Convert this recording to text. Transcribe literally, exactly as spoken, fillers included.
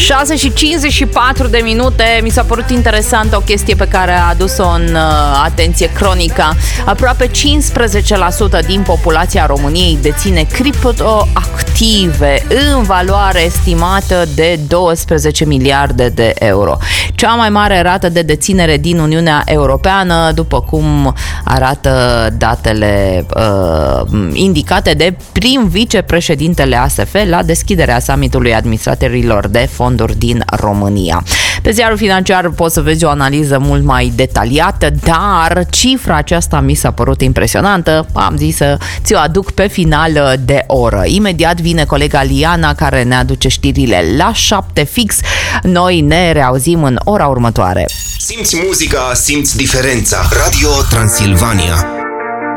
șase și cincizeci și patru de minute. Mi s-a părut interesantă o chestie pe care a adus-o în uh, atenție Cronica. Aproape cincisprezece la sută din populația României deține criptoactive în valoare estimată de doisprezece miliarde de euro. Cea mai mare rată de deținere din Uniunea Europeană, după cum arată datele uh, indicate de prim vicepreședintele A S F la deschiderea summitului administratorilor de fonduri din România. Pe ziarul financiar poți să vezi o analiză mult mai detaliată, dar cifra aceasta mi s-a părut impresionantă. Am zis să ți-o aduc pe final de oră. Imediat vine colega Liana care ne aduce știrile la șapte fix. Noi ne reauzim în ora următoare. Simți muzica, simți diferența. Radio Transilvania.